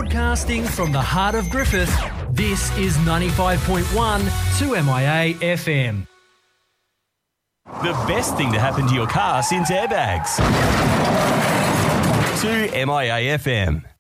Broadcasting from the heart of Griffith, this is 95.1 2MIA FM. The best thing to happen to your car since airbags. 2MIA FM.